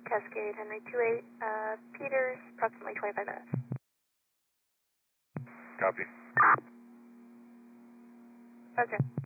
Cascade Henry 28, Peters, approximately 25 minutes. Copy. Okay.